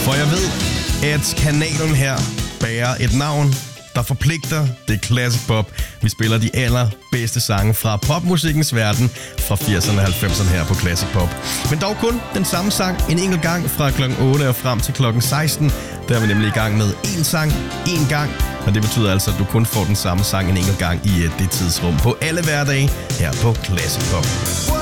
For jeg ved, at kanalen her bærer et navn, der forpligter. Det er Classic Pop. Vi spiller de allerbedste sange fra popmusikkens verden fra 80'erne og 90'erne her på Classic Pop. Men dog kun den samme sang en enkelt gang fra klokken 8 og frem til klokken 16. Der er vi nemlig i gang med én sang, én gang. Og det betyder altså, at du kun får den samme sang en enkelt gang i det tidsrum på alle hverdage her på Classic Pop.